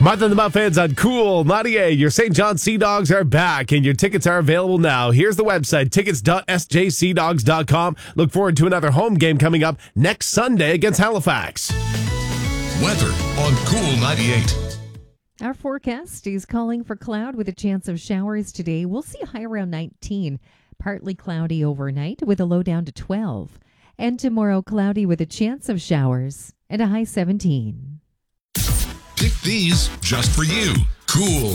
Martha and the Muffins on Cool 98. Your St. John Sea Dogs are back, and your tickets are available now. Here's the website, tickets.sjcdogs.com. Look forward to another home game coming up next Sunday against Halifax. Weather on Cool 98. Our forecast is calling for cloud with a chance of showers today. We'll see a high around 19. Partly cloudy overnight with a low down to 12. And tomorrow, cloudy with a chance of showers and a high 17. Pick these just for you. Cool